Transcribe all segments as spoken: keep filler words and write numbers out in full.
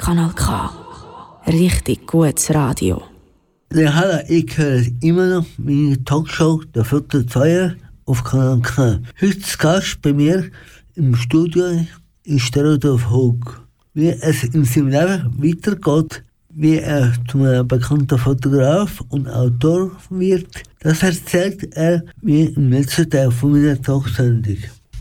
Kanal K. Richtig gutes Radio. Ja, hallo, ich höre immer noch meine Talkshow «Der vierte Zweier» auf Kanal K. Heute zu Gast bei mir im Studio ist der Rudolf Hug. Wie es in seinem Leben weitergeht, wie er zu einem bekannten Fotograf und Autor wird, das erzählt er mir im letzten Teil von meiner Talksendung.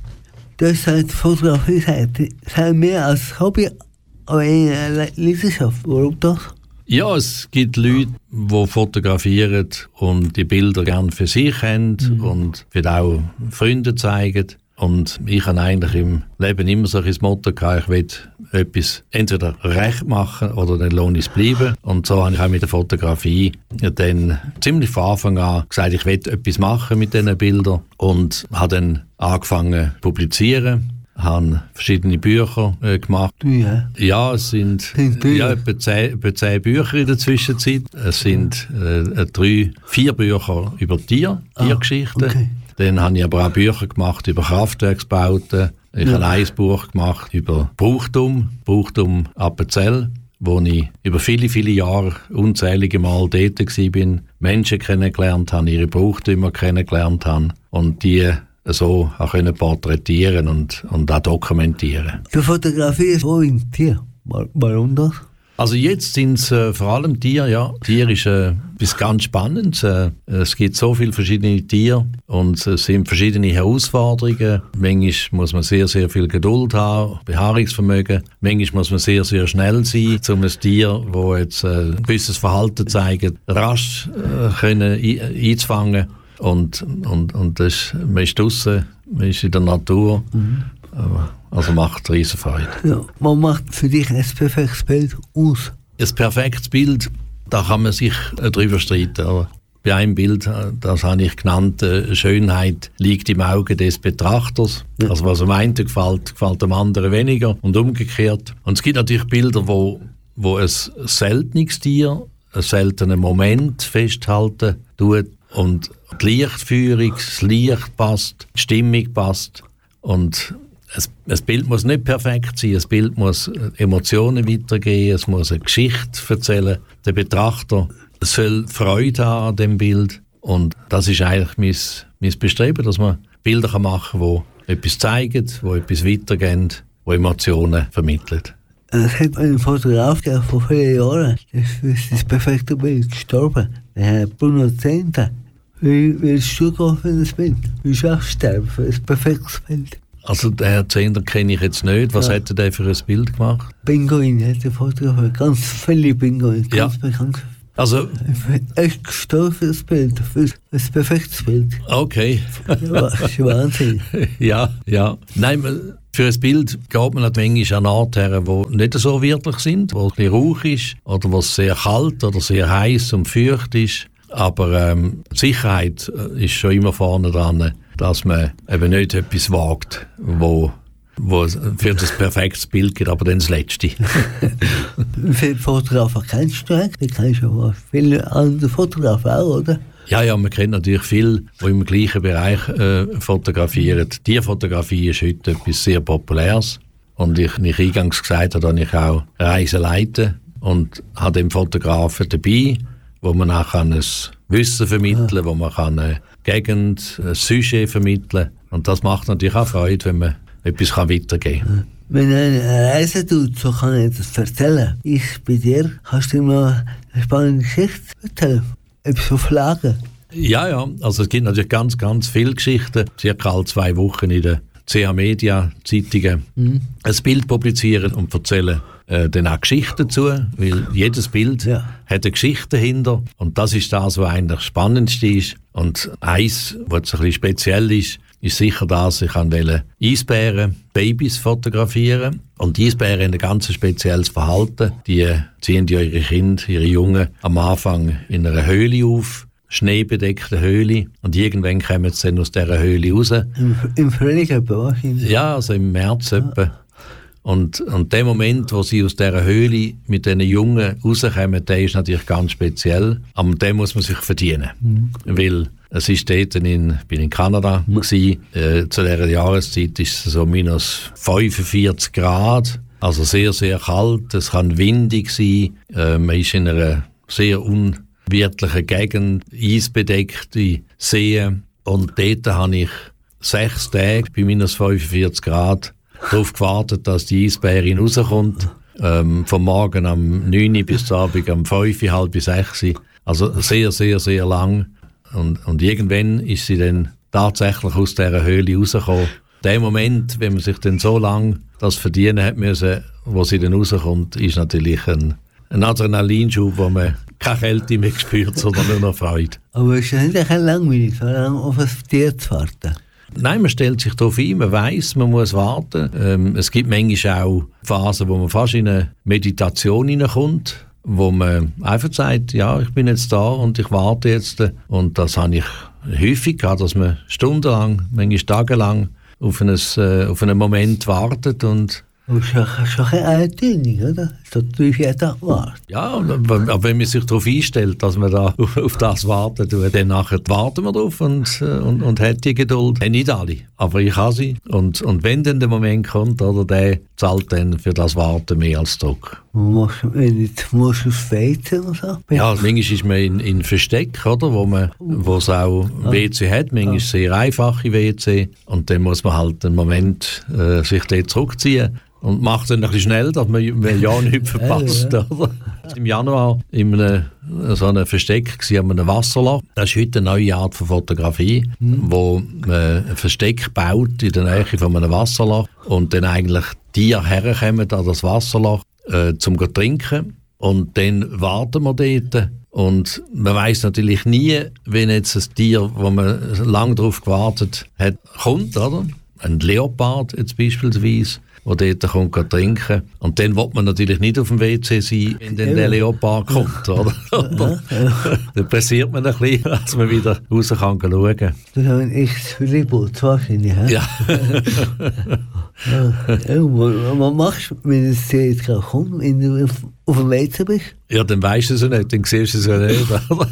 Das heißt, Fotografie sei mehr als Hobby, aber eine Leidenschaft. Warum das? Ja, es gibt Leute, die fotografieren und die Bilder gerne für sich haben mhm. und für auch Freunde zeigen. Und ich habe eigentlich im Leben immer so ein Motto gehabt, ich will etwas entweder recht machen oder dann lohne ich es bleiben. Und so habe ich auch mit der Fotografie dann ziemlich von Anfang an gesagt, ich will etwas machen mit diesen Bildern und habe dann angefangen zu publizieren. Habe verschiedene Bücher äh, gemacht. Ja, ja es sind ja, etwa, zehn, etwa zehn Bücher in der Zwischenzeit. Es sind äh, drei, vier Bücher über Tier, Tiergeschichten. Ah, okay. Dann habe ich aber auch Bücher gemacht über Kraftwerksbauten. Ich ja. habe ein Buch gemacht über Brauchtum, Brauchtum Appenzell, wo ich über viele, viele Jahre unzählige Mal dort war, Menschen kennengelernt habe, ihre Brauchtümer kennengelernt habe und die so auch können porträtieren und, und auch dokumentieren. Du fotografierst auch in Tier. Warum das? Also jetzt sind es äh, vor allem Tiere, ja. Tier ist äh, etwas ganz Spannendes. Äh, es gibt so viele verschiedene Tiere und es sind verschiedene Herausforderungen. Manchmal muss man sehr, sehr viel Geduld haben, Beharrungsvermögen. Manchmal muss man sehr, sehr schnell sein, um ein Tier, das jetzt äh, ein gewisses Verhalten zeigt, rasch äh, können ein- einzufangen. Und, und, und das, man ist draussen, man ist in der Natur, mhm. also macht riesen Freude. Ja, man macht für dich ein perfektes Bild aus? Ein perfektes Bild, da kann man sich drüber streiten. Aber bei einem Bild, das habe ich genannt, Schönheit liegt im Auge des Betrachters. Ja. Also was dem einen gefällt, gefällt dem anderen weniger und umgekehrt. Und es gibt natürlich Bilder, wo, wo ein seltenes Tier, einen seltenen Moment festhalten tut. Und die Lichtführung, das Licht passt, die Stimmung passt. Und ein Bild muss nicht perfekt sein, ein Bild muss Emotionen weitergeben, es muss eine Geschichte erzählen. Der Betrachter soll Freude haben an dem Bild. Und das ist eigentlich mein, mein Bestreben, dass man Bilder machen kann, die etwas zeigen, die etwas weitergeben, die Emotionen vermitteln. Es hat einen Fotograf, der vor vielen Jahren, das ist das perfekte Bild, gestorben. Der Herr Bruno Zehnder. Wie willst du gehen für das Bild? Wie schaffst du sterben für ein perfektes Bild? Also den Herr Zehnder kenne ich jetzt nicht. Was ja. hat er denn für ein Bild gemacht? Pinguin hat er fotografiert. Ganz viele Pinguine, ganz ja. bekannt. Also, er ist gestorben für das Bild, für ein perfektes Bild. Okay. Das ist Wahnsinn. ja, ja. Nein, für ein Bild geht man manchmal an Orte her, die nicht so wirklich sind, wo es ein bisschen rauch ist oder wo es sehr kalt oder sehr heiß und feucht ist. Aber ähm, die Sicherheit ist schon immer vorne dran, dass man eben nicht etwas wagt, wo, wo für das perfektes Bild gibt, aber dann das Letzte. Wie viele Fotografen kennst du eigentlich? Du kennst ja viele andere Fotografen auch, oder? Ja, ja, man kennt natürlich viele, die im gleichen Bereich äh, fotografieren. Tierfotografie ist heute etwas sehr Populäres. Und ich, wie ich eingangs gesagt habe, habe ich auch Reisen leiten und habe den Fotografen dabei, wo man auch ein Wissen vermitteln kann, wo man eine Gegend, ein Sujet vermitteln kann. Und das macht natürlich auch Freude, wenn man etwas weitergeben kann. Wenn eine Reise tut, so kann ich das erzählen. Ich bei dir, kannst du mir eine spannende Geschichte erzählen? Etwas von Flaggen? Ja, ja. Also es gibt natürlich ganz, ganz viele Geschichten. Circa alle zwei Wochen in den C H Media Zeitungen mhm. ein Bild publizieren und erzählen äh, dann auch Geschichten dazu, weil jedes Bild ja. hat eine Geschichte dahinter und das ist das, was eigentlich das Spannendste ist. Und eins, was ein bisschen speziell ist, ist sicher das, ich wollte Eisbären, Babys fotografieren. Und die Eisbären haben ein ganz spezielles Verhalten. Die ziehen ja ihre Kinder, ihre Jungen am Anfang in einer Höhle auf, schneebedeckte Höhle. Und irgendwann kommen sie dann aus dieser Höhle raus. Im, im Frühling etwa wahrscheinlich? Ja, also im März etwa. Ja. Und, und der Moment, wo sie aus dieser Höhle mit diesen Jungen rauskommen, der ist natürlich ganz speziell. Aber den muss man sich verdienen. Mhm. Weil es ist dort in, ich bin in Kanada mhm. gewesen, äh, zu dieser Jahreszeit ist es so minus fünfundvierzig Grad. Also sehr, sehr kalt, es kann windig sein, äh, man ist in einer sehr unwirtlichen Gegend, eisbedeckte Seen. Und dort habe ich sechs Tage bei minus fünfundvierzig Grad darauf gewartet, dass die Eisbärin rauskommt. Ähm, vom Morgen am neun Uhr bis zum Abend am fünf Uhr, halb bis sechs Uhr. Also sehr, sehr, sehr lang. Und, und irgendwann ist sie dann tatsächlich aus dieser Höhle rausgekommen. Der Moment, wenn man sich dann so lange das verdienen hat müssen, wo sie dann rauskommt, ist natürlich ein, ein Adrenalinschub, wo man keine Kälte mehr spürt, sondern nur noch Freude. Aber es ist ja nicht ein langweilig, so lange auf ein Tier zu warten. Nein, man stellt sich darauf ein, man weiss, man muss warten. Ähm, es gibt manchmal auch Phasen, wo man fast in eine Meditation hineinkommt, wo man einfach sagt, ja, ich bin jetzt da und ich warte jetzt. Und das habe ich häufig gehabt, dass man stundenlang, manchmal tagelang auf, ein, äh, auf einen Moment wartet. Und das ist schon, schon eine Eintönung, oder? So drei, vier Tage warten. Ja, aber wenn man sich darauf einstellt, dass man da auf, auf das warten tut, dann nachher warten wir drauf und, und, und hat die Geduld. Hey, nicht alle, aber ich habe sie. Und, und wenn dann der Moment kommt, oder der zahlt dann für das Warten mehr als Druck. Musst du nicht musst du aufs W C oder so? Ja, manchmal ist man in, in Versteck, oder, wo man, wo es auch W C hat, manchmal sehr einfache W C. Und dann muss man halt einen Moment äh, sich dort zurückziehen. Und macht dann ein bisschen schnell, dass man, man ja nichts verpasst. Ja, ja. Im Januar in einem, so einem Versteck an einem Wasserloch. Das ist heute eine neue Art von Fotografie, mhm. wo man ein Versteck baut in der Nähe von einem Wasserloch und dann eigentlich Tiere herkommen an das Wasserloch äh, zum zu trinken. Und dann warten wir dort. Und man weiss natürlich nie, wenn jetzt ein Tier, wo man lange darauf gewartet hat, kommt, oder? Ein Leopard jetzt beispielsweise, der dort kommt, kann trinken. Und dann will man natürlich nicht auf dem W C sein, wenn dann der Leopard kommt, oder? oder? Dann passiert man ein bisschen, dass man wieder raus kann schauen. Das ist ein echtes Reboot wahrscheinlich, he? Ja. ja. Was machst du, wenn es jetzt gerade kommt, wenn du auf, auf dem W C bist? Ja, dann weisst du es ja nicht, dann siehst du es ja nicht.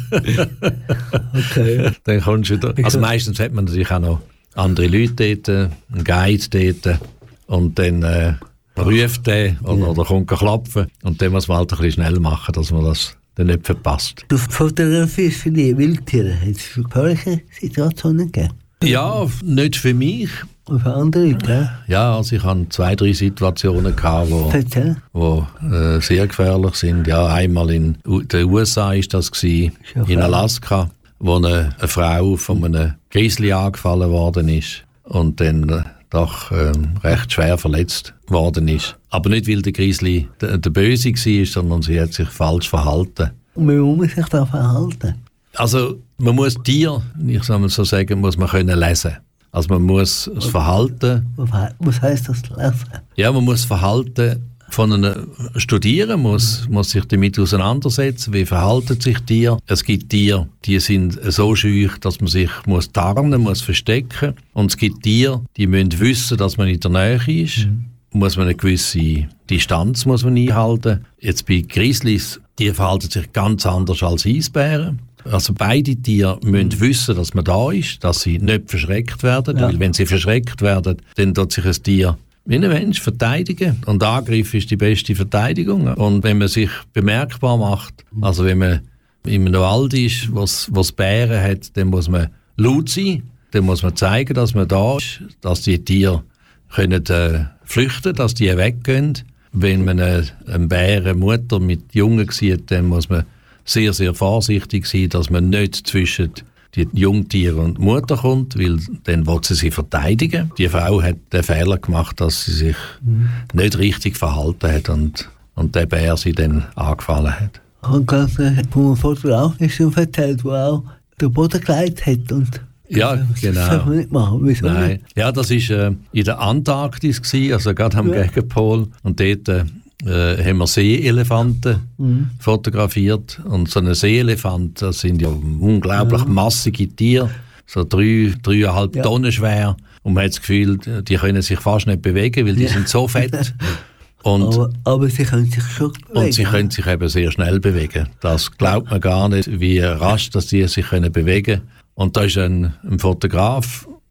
Okay. Dann kommst du wieder. Also meistens hat man natürlich auch noch andere Leute dort, einen Guide dort. Und dann äh, ruft der oder, ja. oder kommt klopfen. Und dann muss man halt ein bisschen schnell machen, dass man das dann nicht verpasst. Du fotografierst für die Wildtiere. Hat es gefährliche Situationen gegeben? Ja, nicht für mich. Und für andere Leute? Ja, also ich hatte zwei, drei Situationen gehabt, wo, wo äh, sehr gefährlich sind. Ja, einmal in den U S A war das gewesen, in Alaska, wo eine, eine Frau von einem Grizzly angefallen worden ist. Und dann äh, doch ähm, recht schwer verletzt worden ist. Aber nicht, weil der Grizzly der, der Böse war, sondern sie hat sich falsch verhalten. Und wie muss man sich da verhalten? Also man muss Tiere, ich soll mal so sagen, muss man können lesen. Also man muss das Verhalten... Was heisst das, lesen? Ja, man muss das Verhalten von einem studieren, muss, muss sich damit auseinandersetzen, wie verhalten sich Tiere. Es gibt Tiere, die sind so scheu, dass man sich muss tarnen, muss verstecken. Und es gibt Tiere, die müssen wissen, dass man in der Nähe ist. Mhm. Muss man eine gewisse Distanz muss man einhalten. Jetzt bei Grizzlies, die verhalten sich ganz anders als Eisbären. Also beide Tiere müssen wissen, dass man da ist, dass sie nicht verschreckt werden. Ja. Weil wenn sie verschreckt werden, dann tut sich ein Tier wie ein Mensch verteidigen. Und Angriff ist die beste Verteidigung. Und wenn man sich bemerkbar macht, also wenn man in einem Wald ist, wo es Bären hat, dann muss man laut sein. Dann muss man zeigen, dass man da ist, dass die Tiere können, äh, flüchten, dass die weggehen. Wenn man eine, eine Bärenmutter mit Jungen sieht, dann muss man sehr, sehr vorsichtig sein, dass man nicht zwischen die Jungtiere und die Mutter kommt, weil dann will sie sie verteidigen. Die Frau hat den Fehler gemacht, dass sie sich mhm. nicht richtig verhalten hat und, und der Bär sie dann angefallen hat. Und ganz vom Fotograf ist schon erzählt, wo auch den Boden gelegt hat. Und ja, genau. Das darf man nicht machen. Wieso Nein. nicht? Ja, das war äh, in der Antarktis gewesen, also gerade am ja. Gegenpol. Und dort äh, äh, haben wir Seeelefanten mhm. fotografiert. Und so ein Seeelefant, das sind ja unglaublich ja. massige Tiere, so drei, dreieinhalb ja. Tonnen schwer. Und man hat das Gefühl, die können sich fast nicht bewegen, weil die ja. sind so fett. Und, aber, aber sie können sich schon bewegen. Und sie können sich eben sehr schnell bewegen. Das glaubt man gar nicht, wie rasch dass die sich können bewegen können. Und da ist ein, ein Fotograf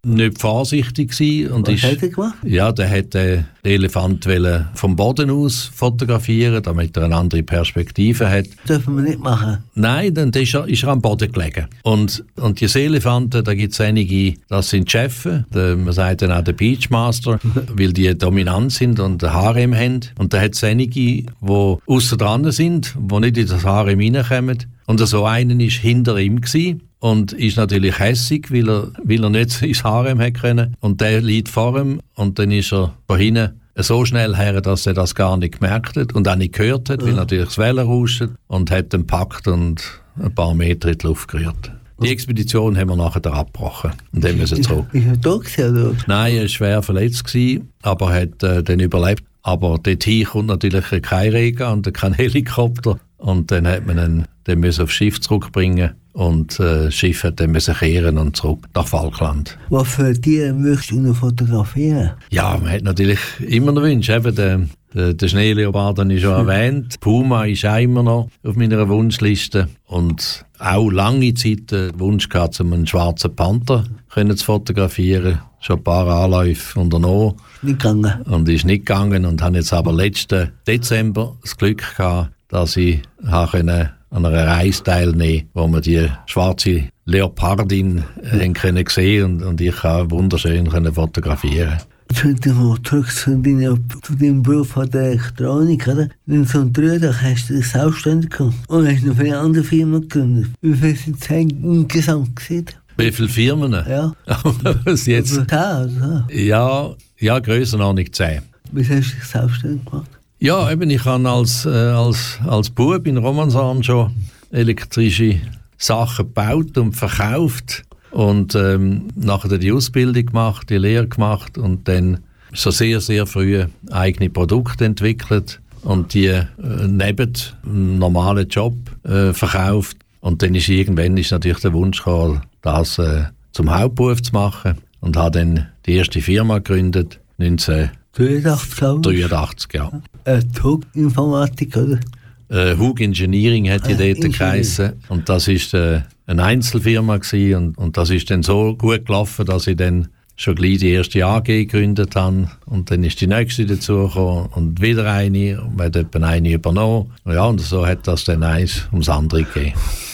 nicht vorsichtig gewesen. Und Was ist, hat er gemacht? Ja, der hätte den Elefant vom Boden aus fotografieren, damit er eine andere Perspektive hat. Das dürfen wir nicht machen. Nein, dann ist er, ist er am Boden gelegen. Und, und diese Elefanten, da gibt es einige, das sind Chefen, der, man sagt dann auch der Beachmaster, weil die dominant sind und ein Harem haben. Und da hat es einige, die aussen dran sind, die nicht in das Harem reinkommen. Und so einer war hinter ihm gewesen und ist natürlich hässig, weil er, weil er nicht ins Harem hätte können. Und der liegt vor ihm und dann ist er von hinten so schnell her, dass er das gar nicht gemerkt hat und auch nicht gehört hat, weil natürlich das Wellen rauscht und hat ihn gepackt und ein paar Meter in die Luft gerührt. Die Expedition haben wir nachher abgebrochen und dann müssen wir zurück. Ist er da gewesen, oder? Nein, er war schwer verletzt gewesen, aber hat äh, dann überlebt. Aber dorthin kommt natürlich kein Regen und kein Helikopter. Und dann hat man ihn dann müssen aufs Schiff zurückbringen und äh, das Schiff hat dann müssen kehren und zurück nach Falkland. Was für Tiere möchtest du noch fotografieren? Ja, man hat natürlich immer noch Wünsche. Eben der, der, der Schneeleopard habe ich schon erwähnt. Puma ist auch immer noch auf meiner Wunschliste. Und auch lange Zeit den Wunsch gehabt, um einen schwarzen Panther können zu fotografieren. Schon ein paar Anläufe unternommen. Nicht gegangen. Und ist nicht gegangen und habe jetzt aber letzten Dezember das Glück gehabt, dass ich an einer Reise teilnehmen konnte, wo wir die schwarze Leopardin äh, können sehen und, und ich kann wunderschön können fotografieren. Jetzt mal zurück zu deinem, zu deinem Beruf von der Elektronik, oder? In so einem Drehtag hast du dich selbstständig gemacht und hast noch viele andere Firmen gegründet. Wie viele sind es insgesamt gewesen? Wie viele Firmen? Ja. Was jetzt? zehn, also. Ja, ja, Grössenordnung zehn. Wie hast du dich selbstständig gemacht? Ja, eben, ich habe als, äh, als, als Bub in Romanshorn schon elektrische Sachen gebaut und verkauft und ähm, nachher die Ausbildung gemacht, die Lehre gemacht und dann so sehr, sehr früh eigene Produkte entwickelt und die äh, neben einem normalen Job äh, verkauft. Und dann ist irgendwann ist natürlich der Wunsch gekommen, das äh, zum Hauptberuf zu machen und habe dann die erste Firma gegründet, neunzehnhundertdreiundachtzig, glaube ich. dreiundachtzig, ja. Äh, Informatik, oder? Äh, Hug Engineering hat die Ah, dort geheissen. Und das war äh, eine Einzelfirma gewesen, und, und das ist dann so gut gelaufen, dass ich dann schon gleich die erste A G gegründet habe. Und dann ist die nächste dazugekommen und wieder eine. Und man hat etwa eine übernommen. Ja, und so hat das dann eins ums andere gegeben.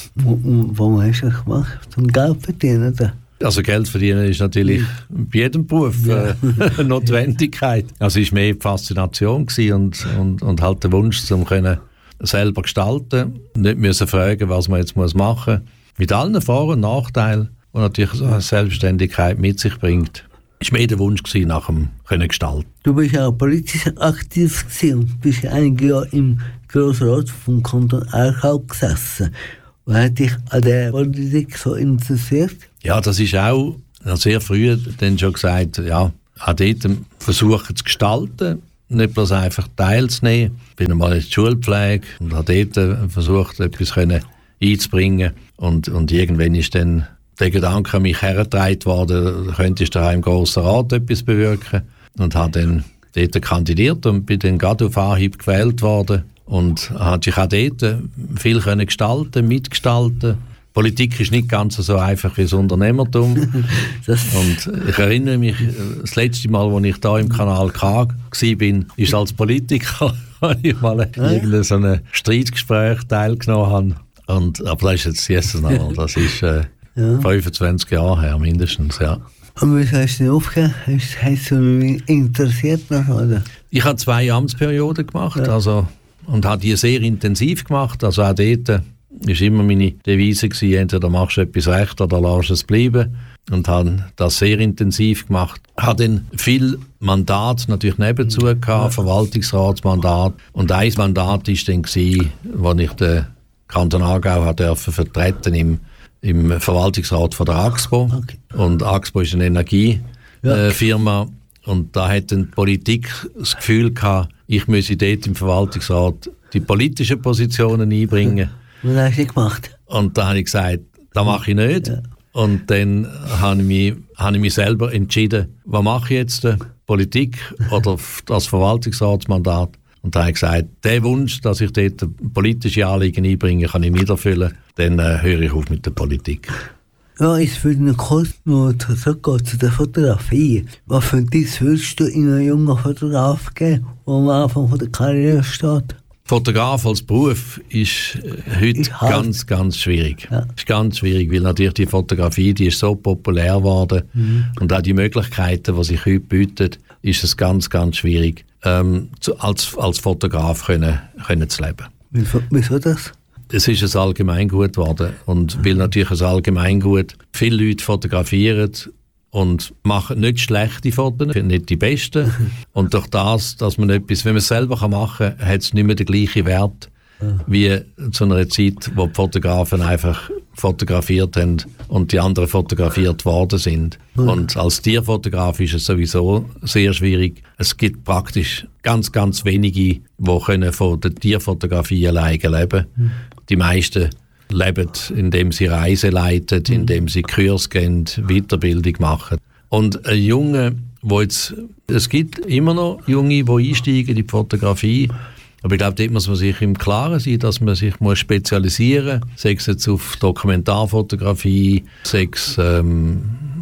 Warum hast du das gemacht? Zum Geld verdienen, oder? Also Geld verdienen ist natürlich bei jedem Beruf äh, eine Notwendigkeit. Also es war mehr die Faszination gewesen und, und, und halt der Wunsch, zum können selber gestalten, nicht müssen fragen, was man jetzt machen muss. Mit allen Vor- und Nachteilen, die natürlich so eine Selbstständigkeit mit sich bringt. Es war mehr der Wunsch gewesen, nach dem können gestalten. Du bist ja auch politisch aktiv gewesen und bist ja einige Jahre im Grossrat vom Kanton Aargau gesessen. Was hat dich an der Politik so interessiert? Ja, das ist auch sehr früh dann schon gesagt, ja, auch dort versuchen zu gestalten, nicht bloß einfach teilzunehmen. Ich bin einmal in der Schulpflege und habe dort versucht, etwas einzubringen. Und, und irgendwann ist dann der Gedanke an mich hergetragen worden, könntest du da im Grossen Rat etwas bewirken. Und habe dann dort kandidiert und bin dann gerade auf Anhieb gewählt worden. Und habe ich auch dort viel können gestalten, mitgestalten. Politik ist nicht ganz so einfach wie das Unternehmertum. Und ich erinnere mich, das letzte Mal, als ich da im Kanal K war, ist als Politiker, als ich mal in irgendeinem so einem Streitgespräch teilgenommen habe. Und, aber das ist jetzt Jesus noch, das ist äh, ja. fünfundzwanzig Jahre her mindestens, ja. Und wie hast du denn aufgehört? Hast, hast du mich interessiert noch, oder? Ich habe zwei Amtsperioden gemacht, ja. also, und habe die sehr intensiv gemacht, also auch dort war immer meine Devise gewesen, entweder machst du etwas recht oder lässt es bleiben. Und habe das sehr intensiv gemacht. Habe dann viel Mandat natürlich nebenzu gehabt, ja. Verwaltungsratsmandat. Und ein Mandat war dann, gewesen, wo ich den Kanton Aargau durfte vertreten im, im Verwaltungsrat von der Axpo. Okay. Und Axpo ist eine Energiefirma. Ja. Und da hat dann die Politik das Gefühl gehabt, ich müsse dort im Verwaltungsrat die politischen Positionen einbringen. Was hast du gemacht? Und da habe ich gesagt, das mache ich nicht. Ja. Und dann habe ich, mich, habe ich mich selber entschieden, was mache ich jetzt? Politik oder das Verwaltungsratsmandat? Und da habe ich gesagt, der Wunsch, dass ich dort politische Anliegen einbringe, kann ich nicht erfüllen. Dann äh, höre ich auf mit der Politik. Ja, ich würde noch kurz noch zurückgehen zu der Fotografie. Was für Tipps würdest du in einen jungen Fotograf geben, der am Anfang von der Karriere steht? Fotograf als Beruf ist heute ist ganz, ganz schwierig. Ja. Ist ganz schwierig, weil natürlich die Fotografie, die ist so populär geworden mhm. und auch die Möglichkeiten, die sich heute bieten, ist es ganz, ganz schwierig, ähm, zu, als, als Fotograf können, können zu leben. Wieso, wieso das? Es ist ein Allgemeingut geworden und mhm. weil natürlich ein Allgemeingut viele Leute fotografieren und machen nicht schlechte Fotos, nicht die besten. Und durch das, dass man etwas, wenn man es selber machen kann, hat es nicht mehr den gleichen Wert ja. wie zu einer Zeit, wo die Fotografen einfach fotografiert haben und die anderen fotografiert worden sind. Ja. Und als Tierfotograf ist es sowieso sehr schwierig. Es gibt praktisch ganz, ganz wenige, die können von der Tierfotografie alleine leben können. Ja. Die meisten leben, indem sie Reisen leiten, mhm. indem sie Kurs gehen, Weiterbildung machen. Und ein Junge, wo jetzt, es gibt immer noch Junge, die einsteigen in die Fotografie, aber ich glaube, dort muss man sich im Klaren sein, dass man sich muss spezialisieren muss, sei es jetzt auf Dokumentarfotografie, sei es ähm,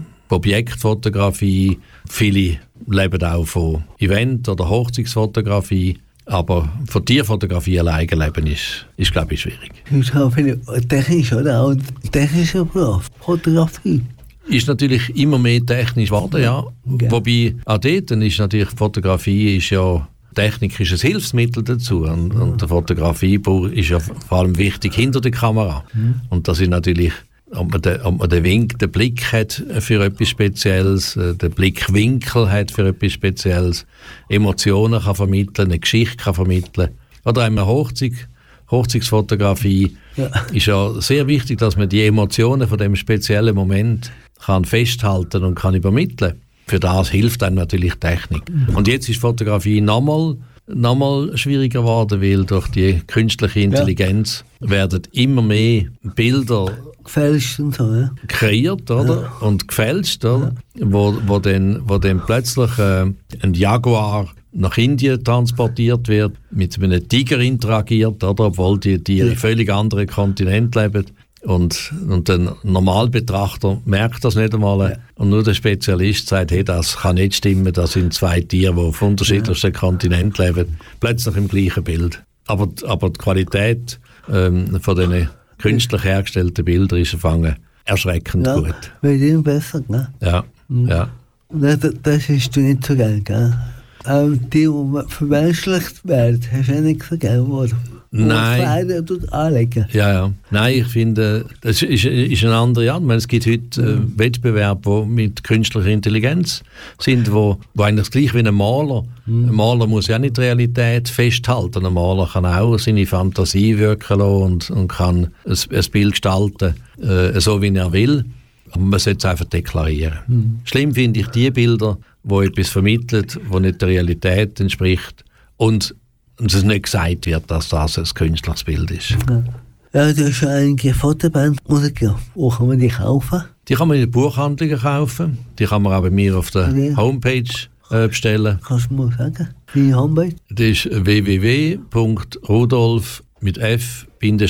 Objektfotografie. Viele leben auch von Event- oder Hochzeitsfotografie. Aber von Tierfotografie alleine leben ist, ist glaube ich, schwierig. Das ist auch viel technisch, oder? Auch technischer Beruf, Fotografie. Ist natürlich immer mehr technisch geworden, ja. Okay. Wobei auch dort ist natürlich Fotografie ist ja, Technik ist ein Hilfsmittel dazu. Und, ja. und der Fotografiebau ist ja vor allem wichtig hinter der Kamera. Mhm. Und das ist natürlich, ob man, den, ob man den, Wink, den Blick hat für etwas Spezielles, den Blickwinkel hat für etwas Spezielles, Emotionen kann vermitteln, eine Geschichte kann vermitteln. Oder eine Hochzeit, Hochzeitsfotografie ja. ist ja sehr wichtig, dass man die Emotionen von dem speziellen Moment kann festhalten und kann übermitteln. Für das hilft dann natürlich Technik. Und jetzt ist Fotografie nochmal nochmal schwieriger geworden, weil durch die künstliche Intelligenz ja. werden immer mehr Bilder gefälscht und so, ja. kreiert, oder? Ja. Und gefälscht, oder? Ja. Wo, wo, dann, wo dann plötzlich äh, ein Jaguar nach Indien transportiert wird, mit einem Tiger interagiert, oder? Obwohl die Tiere ja. völlig anderen Kontinent leben. Und, und der Normalbetrachter merkt das nicht einmal. Ja. Und nur der Spezialist sagt, hey, das kann nicht stimmen, das sind zwei Tiere, die auf unterschiedlichsten ja. Kontinenten leben, plötzlich im gleichen Bild. Aber, aber die Qualität ähm, von diesen künstlich hergestellten Bildern ist fangen erschreckend ja, gut. Wird immer besser, ne? Ja, mhm. ja. Das, das ist du nicht so gern, gell? Aber die, die vermenschlicht werden, hast du nicht so gern, oder? Nein. Anlegen. Ja, ja. Nein, ich finde, das ist, ist eine andere Art. Es gibt heute äh, Wettbewerbe, die mit künstlicher Intelligenz sind, wo, wo eigentlich gleich wie ein Maler. Mhm. Ein Maler muss ja nicht die Realität festhalten. Ein Maler kann auch seine Fantasie wirken lassen und, und kann ein, ein Bild gestalten, äh, so wie er will. Aber man sollte es einfach deklarieren. Mhm. Schlimm finde ich die Bilder, die etwas vermitteln, das nicht der Realität entspricht und und es nicht gesagt wird, dass das ein künstliches Bild ist. Ja, ja du hast schon einige Fotoband-Musik. Wo kann man die kaufen? Die kann man in den Buchhandlungen kaufen. Die kann man auch bei mir auf der ja. Homepage äh, bestellen. Kannst du mal sagen, deine Homepage? Das ist w w w punkt rudolf mit f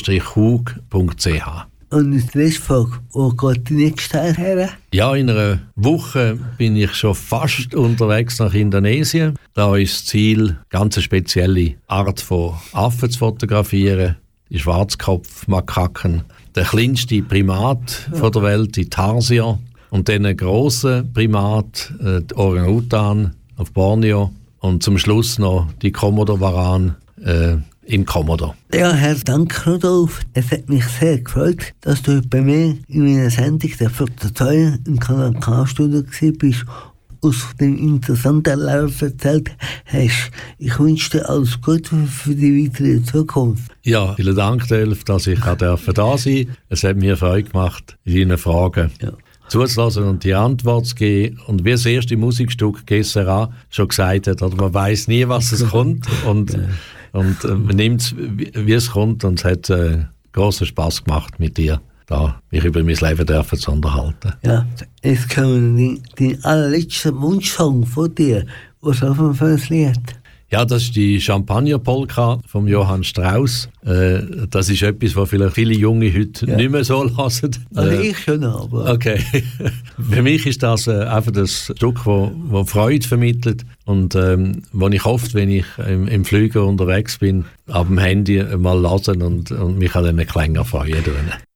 hug punkt c h. Und die letzte Frage, wo geht die nächste Teil her? Ja, in einer Woche bin ich schon fast unterwegs nach Indonesien. Da ist das Ziel, ganz eine spezielle Art von Affen zu fotografieren. Die Schwarzkopfmakaken. Der kleinste Primat ja. von der Welt, die Tarsier. Und dann ein grosser Primat, äh, die Orang-Utan auf Borneo. Und zum Schluss noch die Komodowaran äh, in Komodo. Ja, Herr Dank, Rudolf. Es hat mich sehr gefreut, dass du bei mir in meiner Sendung der vierten Teil im Kanal K-Studio bist, aus dem interessanten Lauf erzählt hast. Ich wünsche dir alles Gute für die weitere Zukunft. Ja, vielen Dank, Delf, dass ich da da sein durfte. Es hat mir Freude gemacht, Ihnen Fragen ja. zuzulassen und die Antwort zu geben. Und wie das erste Musikstück G S R A schon gesagt hat, oder man weiß nie, was es kommt. Und ja. Und äh, man nimmt es, wie, wie es kommt, und es hat äh, großen Spass gemacht mit dir, da mich über mein Leben dürfen zu unterhalten. Ja, jetzt kommen die, die allerletzten Wunschsong von dir. Was auf dem Lied? Ja, das ist die Champagner-Polka von Johann Strauss. Äh, das ist etwas, was vielleicht viele Junge heute ja. nicht mehr so hören. Also äh, ich schon, aber... Okay. Für mich ist das äh, einfach das Stück, das Freude vermittelt und ähm, wo ich oft, wenn ich im, im Flüger unterwegs bin, ab dem Handy mal hören und, und mich an diesen Klängen freuen.